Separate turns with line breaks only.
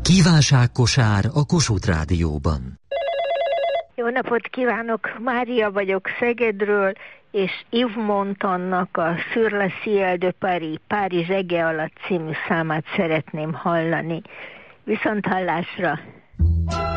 Kívánságkosár a Kossuth Rádióban.
Jó napot kívánok, Mária vagyok Szegedről, és Yves Montagnnak a Sur le ciel de Paris, Párizs ege alatt című számát szeretném hallani. Viszonthallásra!